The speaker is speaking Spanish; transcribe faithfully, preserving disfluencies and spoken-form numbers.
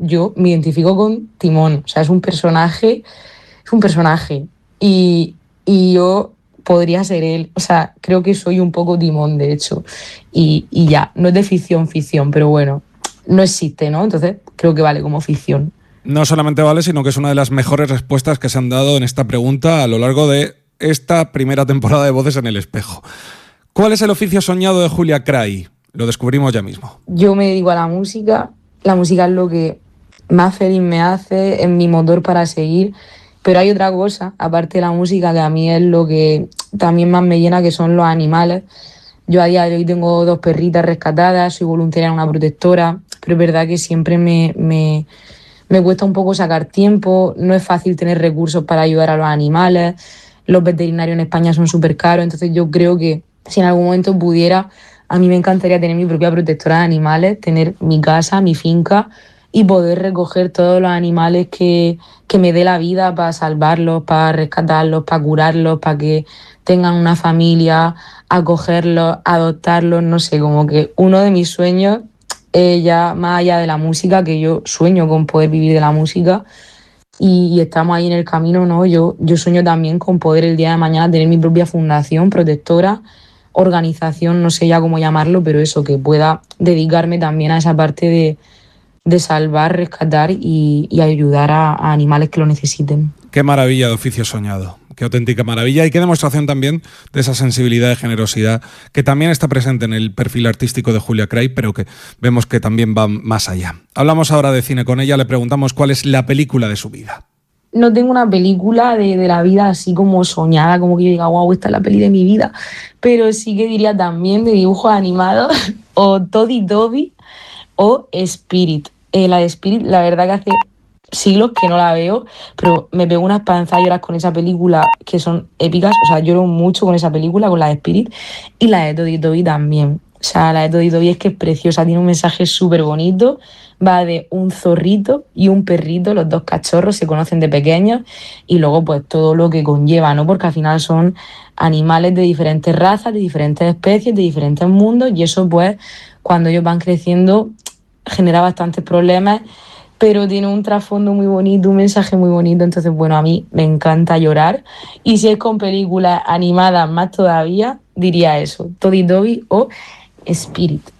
yo me identifico con Timón, o sea, es un personaje, es un personaje, y, y yo podría ser él, o sea, creo que soy un poco Timón, de hecho, y, y ya, no es de ficción, ficción, pero bueno, no existe, ¿no? Entonces creo que vale como ficción. No solamente vale, sino que es una de las mejores respuestas que se han dado en esta pregunta a lo largo de esta primera temporada de Voces en el Espejo. ¿Cuál es el oficio soñado de Julia Cray? Lo descubrimos ya mismo. Yo me dedico a la música, la música es lo que más feliz me hace, es mi motor para seguir, pero hay otra cosa, aparte de la música, que a mí es lo que también más me llena, que son los animales. Yo a día de hoy tengo dos perritas rescatadas, soy voluntaria en una protectora, pero es verdad que siempre me, me, me cuesta un poco sacar tiempo, no es fácil tener recursos para ayudar a los animales, los veterinarios en España son súper caros, entonces yo creo que si en algún momento pudiera, a mí me encantaría tener mi propia protectora de animales, tener mi casa, mi finca y poder recoger todos los animales que, que me dé la vida para salvarlos, para rescatarlos, para curarlos, para que tengan una familia, acogerlos, adoptarlos, no sé, como que uno de mis sueños es ya más allá de la música, que yo sueño con poder vivir de la música y, y estamos ahí en el camino, ¿no? Yo, yo sueño también con poder el día de mañana tener mi propia fundación protectora, organización, no sé ya cómo llamarlo, pero eso, que pueda dedicarme también a esa parte de, de salvar, rescatar y, y ayudar a, a animales que lo necesiten. Qué maravilla de oficio soñado, qué auténtica maravilla y qué demostración también de esa sensibilidad y generosidad que también está presente en el perfil artístico de Julia Cray, pero que vemos que también va más allá. Hablamos ahora de cine con ella, le preguntamos cuál es la película de su vida. No tengo una película de, de la vida así como soñada, como que yo diga, wow, esta es la peli de mi vida, pero sí que diría también de dibujos animados o Toddy Dobby o Spirit. Eh, la de Spirit, la verdad que hace siglos que no la veo, pero me pego unas panzalloras con esa película que son épicas, o sea, lloro mucho con esa película, con la de Spirit, y la de Toddy Dobby también. O sea, la de Toddy Dobby es que es preciosa, tiene un mensaje súper bonito, va de un zorrito y un perrito, los dos cachorros se conocen de pequeños, y luego pues todo lo que conlleva, ¿no? Porque al final son animales de diferentes razas, de diferentes especies, de diferentes mundos, y eso pues cuando ellos van creciendo genera bastantes problemas, pero tiene un trasfondo muy bonito, un mensaje muy bonito, entonces bueno, a mí me encanta llorar, y si es con películas animadas más todavía, diría eso, Toddy Dobby o Spirit.